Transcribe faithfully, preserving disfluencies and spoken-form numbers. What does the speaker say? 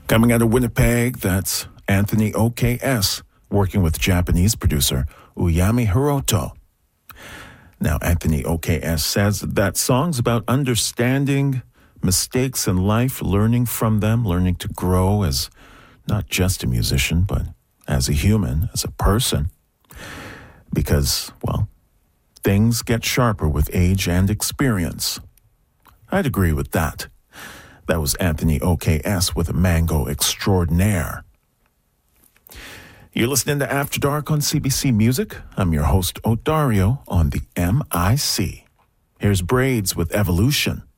Coming out of Winnipeg, that's Anthony O K S, working with Japanese producer Uyami Hiroto. Now, Anthony O K S says that song's about understanding mistakes in life, learning from them, learning to grow as not just a musician, but as a human, as a person. Because, well, things get sharper with age and experience. I'd agree with that. That was Anthony O K S with Mango Extraordinaire. You're listening to After Dark on C B C Music. I'm your host, Odario, on the M I C. Here's Braids with Evolution.